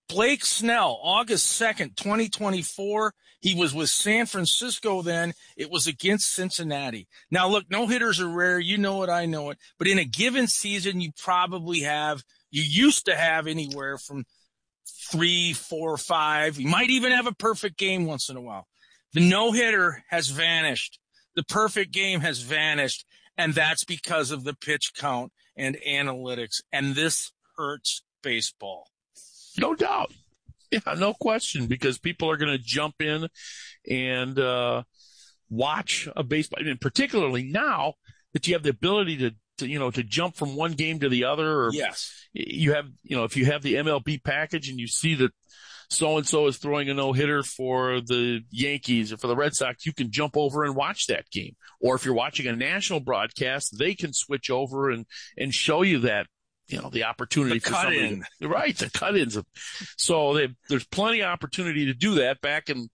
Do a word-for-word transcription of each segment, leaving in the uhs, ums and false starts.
Blake Snell, August second, twenty twenty-four. He was with San Francisco then. It was against Cincinnati. Now, look, no-hitters are rare. You know it, I know it. But in a given season, you probably have, you used to have anywhere from three, four, five. You might even have a perfect game once in a while. The no-hitter has vanished. The perfect game has vanished, and that's because of the pitch count and analytics, and this hurts baseball. No doubt. Yeah, no question, because people are going to jump in and uh, watch a baseball. I mean, particularly now that you have the ability to, to, you know, to jump from one game to the other. Or yes. You have, you know, if you have the M L B package and you see that so-and-so is throwing a no-hitter for the Yankees or for the Red Sox, you can jump over and watch that game. Or if you're watching a national broadcast, they can switch over and, and show you that. You know, the opportunity the for somebody. In. To, right, the cut-ins. So they, there's plenty of opportunity to do that back in,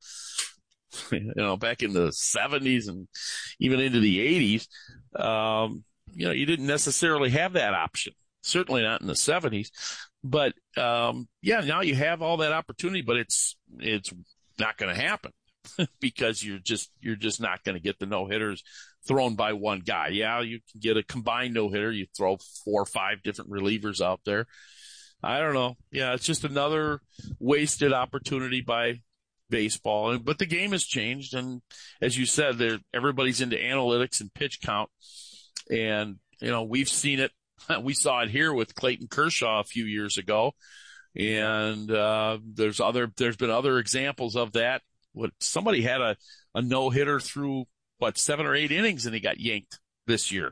you know, back in the seventies and even into the eighties. Um, you know, you didn't necessarily have that option. Certainly not in the seventies. But, um, yeah, now you have all that opportunity, but it's, it's not going to happen because you're just, you're just not going to get the no-hitters thrown by one guy. Yeah, you can get a combined no-hitter. You throw four or five different relievers out there. I don't know. Yeah, it's just another wasted opportunity by baseball. But the game has changed, and as you said, there everybody's into analytics and pitch count. And, you know, we've seen it. We saw it here with Clayton Kershaw a few years ago. And uh, there's other there's been other examples of that. What somebody had a, a no-hitter through what, seven or eight innings, and he got yanked this year.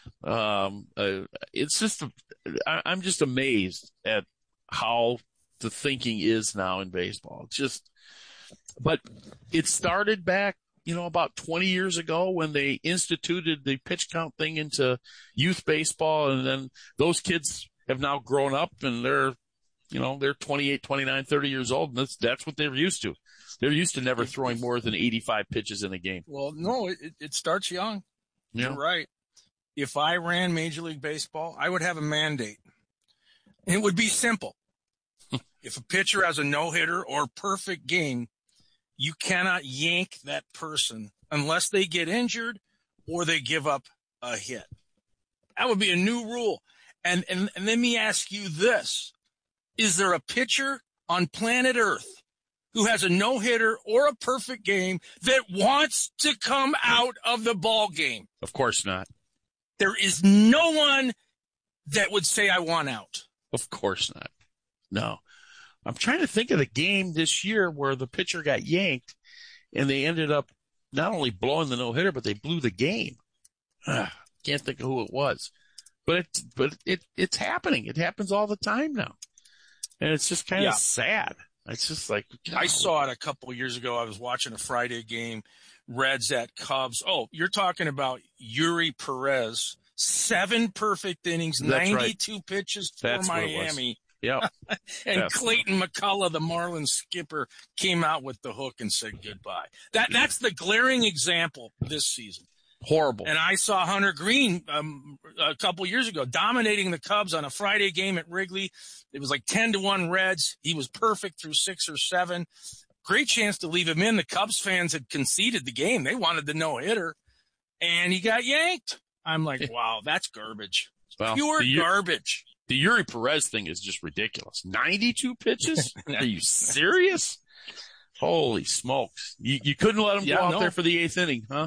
Um, uh, it's just, I, I'm just amazed at how the thinking is now in baseball. It's just, but it started back, you know, about twenty years ago when they instituted the pitch count thing into youth baseball. And then those kids have now grown up and they're, you know, they're twenty-eight, twenty-nine, thirty years old. And that's, that's what they're used to. They're used to never throwing more than eighty-five pitches in a game. Well, no, it, it starts young. Yeah. You're right. If I ran Major League Baseball, I would have a mandate. And it would be simple. If a pitcher has a no-hitter or perfect game, you cannot yank that person unless they get injured or they give up a hit. That would be a new rule. And, and, and let me ask you this. Is there a pitcher on planet Earth who has a no-hitter or a perfect game that wants to come out of the ball game? Of course not. There is no one that would say I want out. Of course not. No. I'm trying to think of the game this year where the pitcher got yanked and they ended up not only blowing the no-hitter, but they blew the game. Ugh, can't think of who it was. But it, but it, it's happening. It happens all the time now. And it's just kind of yeah. sad. It's just like, God. I saw it a couple of years ago. I was watching a Friday game, Reds at Cubs. Oh, you're talking about Yuri Perez, seven perfect innings, That's ninety-two right. pitches for That's Miami. Yeah. and yes. Clayton McCullough, the Marlins skipper, came out with the hook and said goodbye. That that's the glaring example this season. Horrible. And I saw Hunter Green um, a couple years ago dominating the Cubs on a Friday game at Wrigley. It was like ten to one Reds. He was perfect through six or seven. Great chance to leave him in. The Cubs fans had conceded the game. They wanted the no-hitter, and he got yanked. I'm like, wow, that's garbage. Well, Pure the, garbage. The Yuri Perez thing is just ridiculous. ninety-two pitches? Are you serious? Holy smokes. You, you couldn't let him yeah, go out no. there for the eighth inning, huh?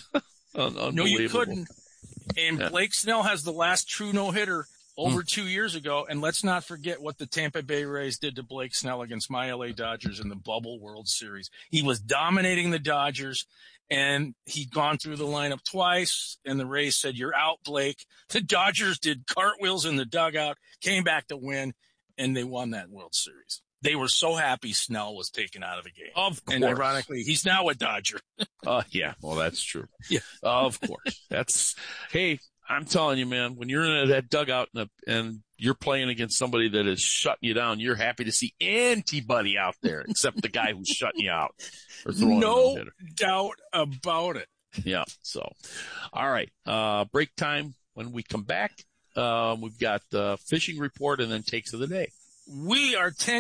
Un- no, you couldn't. And yeah. Blake Snell has the last true no-hitter over mm. two years ago. And let's not forget what the Tampa Bay Rays did to Blake Snell against my L A Dodgers in the Bubble World Series. He was dominating the Dodgers, and he'd gone through the lineup twice, and the Rays said, "You're out, Blake." The Dodgers did cartwheels in the dugout, came back to win, and they won that World Series. They were so happy Snell was taken out of the game. Of course. And ironically, he's now a Dodger. uh, yeah, well, that's true. Yeah. Of course. That's, hey, I'm telling you, man, when you're in that dugout and, a, and you're playing against somebody that is shutting you down, you're happy to see anybody out there except the guy who's shutting you out. Or throwing no doubt about it. Yeah. So, all right. Uh, break time. When we come back, uh, we've got the fishing report and then takes of the day. We are ten